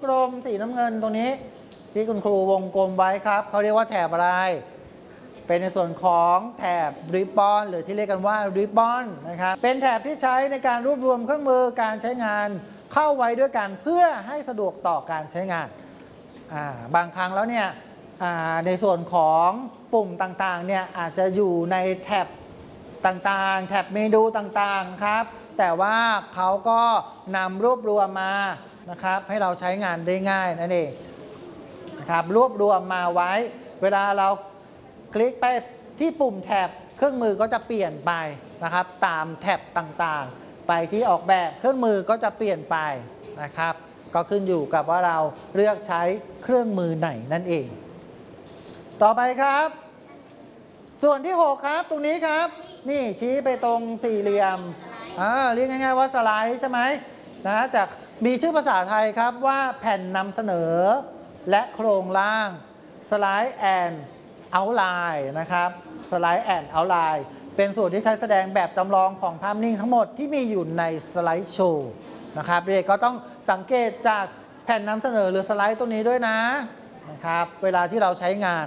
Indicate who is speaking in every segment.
Speaker 1: ลมสีน้ำเงินตรงนี้ที่คุณครูวงกลมไว้ครับเขาเรียกว่าแถบอะไรเป็นในส่วนของแถบริบบอนหรือที่เรียกกันว่าริบบอนนะครับเป็นแถบที่ใช้ในการรวบรวมเครื่องมือการใช้งานเข้าไว้ด้วยกันเพื่อให้สะดวกต่อการใช้งานบางครั้งแล้วเนี่ยในส่วนของปุ่มต่างๆเนี่ยอาจจะอยู่ในแถบต่างๆแถบเมนูต่างๆครับแต่ว่าเขาก็นำรวบรวมมานะครับให้เราใช้งานได้ง่ายนั่นเองนะครับรวบรวมมาไว้เวลาเราคลิกไปที่ปุ่มแถบเครื่องมือก็จะเปลี่ยนไปนะครับตามแถบต่างๆไปที่ออกแบบเครื่องมือก็จะเปลี่ยนไปนะครับก็ขึ้นอยู่กับว่าเราเลือกใช้เครื่องมือไหนนั่นเองต่อไปครับส่วนที่6ครับตรงนี้ครับนี่ชี้ไปตรงสี่เหลี่ยมเรียกง่ายๆว่าสไลด์ใช่ไหมนะแต่มีชื่อภาษาไทยครับว่าแผ่นนำเสนอและโครงล่างสไลด์แอนด์เอาท์ไลน์นะครับสไลด์แอนด์เอาท์ไลน์เป็นส่วนที่ใช้แสดงแบบจำลองของภาพนิ่งทั้งหมดที่มีอยู่ในสไลด์โชว์นะครับเด็กก็ต้องสังเกตจากแผ่นนำเสนอหรือสไลด์ตรงนี้ด้วยนะครับเวลาที่เราใช้งาน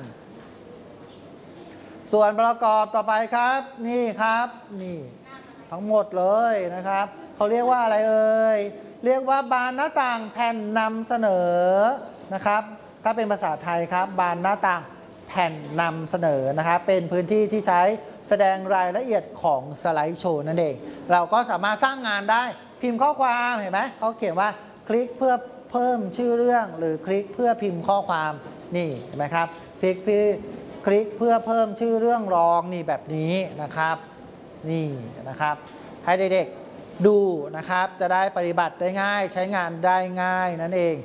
Speaker 1: ส่วนประกอบต่อไปครับนี่ครับนี่ทั้งหมดเลยนะครับเขาเรียกว่าอะไรเอ่ยเรียกว่าบานหน้าต่างแผ่นนำเสนอนะครับถ้าเป็นภาษาไทยครับบานหน้าต่างแผ่นนำเสนอนะครับเป็นพื้นที่ที่ใช้แสดงรายละเอียดของสไลด์โชว์นั่นเองเราก็สามารถสร้างงานได้พิมพ์ข้อความเห็นไหมเขาเขียนว่าคลิกเพื่อเพิ่มชื่อเรื่องหรือคลิกเพื่อพิมพ์ข้อความนี่เห็นไหมครับคลิกเพื่อเพิ่มชื่อเรื่องรองนี่แบบนี้นะครับนี่นะครับให้เด็กๆดูนะครับจะได้ปฏิบัติได้ง่ายใช้งานได้ง่ายนั่นเอง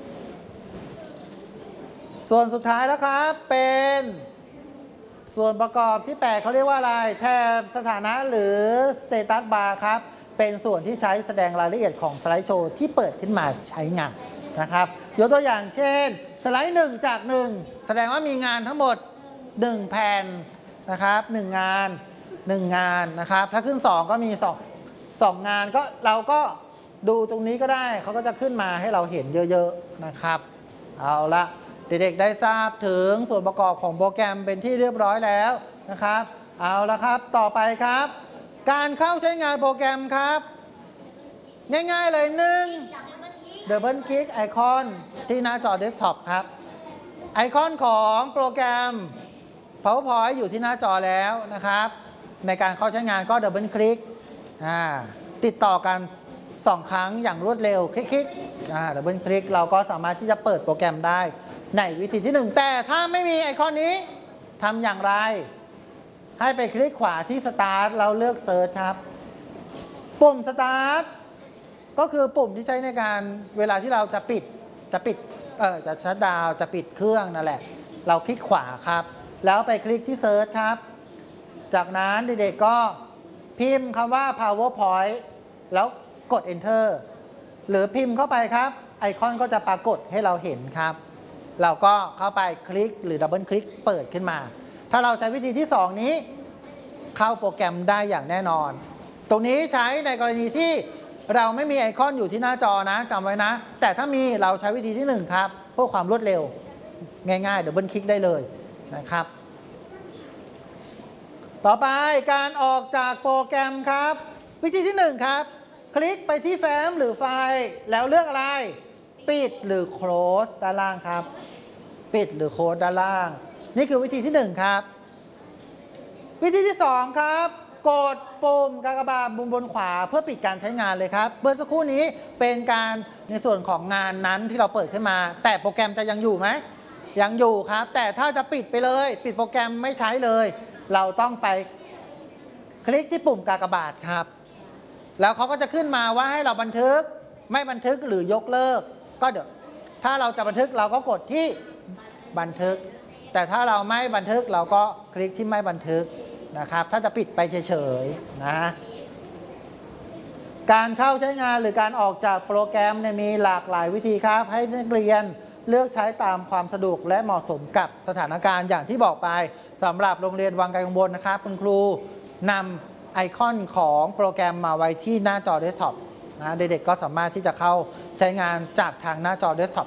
Speaker 1: ส่วนสุดท้ายแล้วครับเป็นส่วนประกอบที่8เขาเรียกว่าอะไรแถบสถานะหรือ Status Bar ครับเป็นส่วนที่ใช้แสดงรายละเอียดของสไลด์โชว์ที่เปิดขึ้นมาใช้งานนะครับยกตัวอย่างเช่นสไลด์1จาก1แสดงว่ามีงานทั้งหมด1แผ่นนะครับ1งานนะครับถ้าขึ้น2ก็มี2งานก็เราก็ดูตรงนี้ก็ได้เขาก็จะขึ้นมาให้เราเห็นเยอะๆนะครับเอาละเด็กๆได้ทราบถึงส่วนประกอบของโปรแกรมเป็นที่เรียบร้อยแล้วนะครับเอาละครับต่อไปครับการเข้าใช้งานโปรแกรมครับง่ายๆเลย1ดับเบิลคลิกไอคอนที่หน้าจอเดสก์ท็อปครับไอคอนของโปรแกรม PowerPoint อยู่ที่หน้าจอแล้วนะครับในการเข้าใช้งานก็ดับเบิลคลิกติดต่อกัน2ครั้งอย่างรวดเร็วคลิกดับเบิลคลิกเราก็สามารถที่จะเปิดโปรแกรมได้ในวิธีที่1แต่ถ้าไม่มีไอคอนนี้ทำอย่างไรให้ไปคลิกขวาที่ Start เราเลือก Search ครับปุ่ม Start ก็คือปุ่มที่ใช้ในการเวลาที่เราจะปิดจะชัตดาวน์จะปิดเครื่องนั่นแหละเราคลิกขวาครับแล้วไปคลิกที่ Search ครับจากนั้นเด็กๆก็พิมพ์คำว่า PowerPoint แล้วกด Enter หรือพิมพ์เข้าไปครับไอคอนก็จะปรากฏให้เราเห็นครับเราก็เข้าไปคลิกหรือดับเบิลคลิกเปิดขึ้นมาถ้าเราใช้วิธีที่2นี้เข้าโปรแกรมได้อย่างแน่นอนตรงนี้ใช้ในกรณีที่เราไม่มีไอคอนอยู่ที่หน้าจอนะจำไว้นะแต่ถ้ามีเราใช้วิธีที่1ครับเพื่อความรวดเร็วง่ายๆดับเบิลคลิกได้เลยนะครับต่อไปการออกจากโปรแกรมครับวิธีที่1ครับคลิกไปที่แฟ้มหรือไฟล์แล้วเลือกอะไรปิดหรือโคลสด้านล่างครับปิดหรือโคลสด้านล่างนี่คือวิธีที่1ครับวิธีที่2ครับกดปุ่มกากบาทบนขวาเพื่อปิดการใช้งานเลยครับเมื่อสักครู่นี้เป็นการในส่วนของงานนั้นที่เราเปิดขึ้นมาแต่โปรแกรมจะยังอยู่ไหมยังอยู่ครับแต่ถ้าจะปิดไปเลยปิดโปรแกรมไม่ใช้เลยเราต้องไปคลิกที่ปุ่มกากบาทครับแล้วเขาก็จะขึ้นมาว่าให้เราบันทึกไม่บันทึกหรือยกเลิกก็เดี๋ยวถ้าเราจะบันทึกเราก็กดที่บันทึกแต่ถ้าเราไม่บันทึกเราก็คลิกที่ไม่บันทึกนะครับถ้าจะปิดไปเฉยๆนะการเข้าใช้งานหรือการออกจากโปรแกรมมีหลากหลายวิธีครับให้นักเรียนเลือกใช้ตามความสะดวกและเหมาะสมกับสถานการณ์อย่างที่บอกไปสำหรับโรงเรียนวังไกลกังวลนะครับคุณครูนำไอคอนของโปรแกรมมาไว้ที่หน้าจอเดสก์ท็อปนะเด็กๆก็สามารถที่จะเข้าใช้งานจากทางหน้าจอเดสก์ท็อป